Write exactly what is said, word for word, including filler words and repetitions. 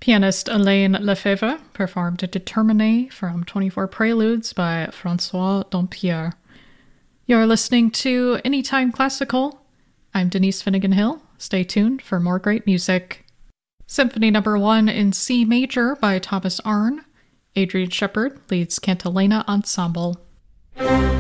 Pianist Alain Lefebvre performed Determiné from twenty-four Preludes by François Dompierre. You're listening to Anytime Classical. I'm Denise Finnegan-Hill. Stay tuned for more great music. Symphony Number one in C Major by Thomas Arne. Adrian Shepard leads Cantilena Ensemble.